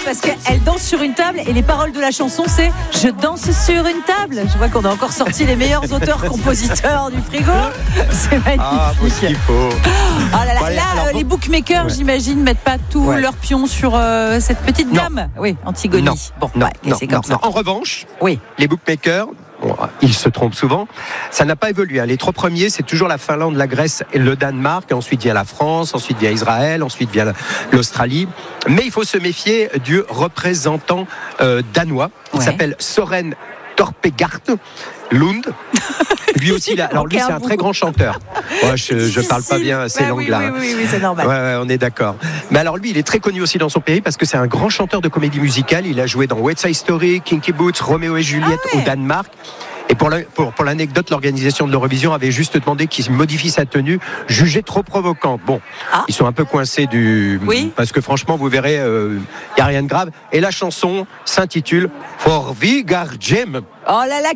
parce qu'elle danse sur une table et les paroles de la chanson c'est « Je danse sur une table ». Je vois qu'on a encore sorti les meilleurs auteurs-compositeurs du frigo. C'est magnifique. Ah, bon, ce qu'il faut. Ah là là, Bon, allez, là, alors, les bookmakers, j'imagine, mettent pas tous leurs pions sur cette petite gamme. Oui, Antigone. Non, Bon, non, ouais, c'est comme ça. non. En revanche, Oui. les bookmakers, ils se trompent souvent. Ça n'a pas évolué. Les 3 premiers, c'est toujours la Finlande, la Grèce et le Danemark. Ensuite vient la France, ensuite vient Israël, ensuite vient l'Australie. Mais il faut se méfier du représentant danois. Il s'appelle Soren Torpegaard Lund. Lui aussi, alors lui, c'est un très grand chanteur. Ouais, je parle pas bien, c'est l'anglais. Oui, c'est normal. Ouais, on est d'accord. Mais alors lui, il est très connu aussi dans son pays parce que c'est un grand chanteur de comédie musicale. Il a joué dans West Side Story, Kinky Boots, Roméo et Juliette au Danemark. Et pour l'anecdote, l'organisation de l'Eurovision avait juste demandé qu'il modifie sa tenue, jugée trop provocante. Bon, ils sont un peu coincés parce que franchement, vous verrez, il n'y a rien de grave. Et la chanson s'intitule For Vigar Gem. Oh là là,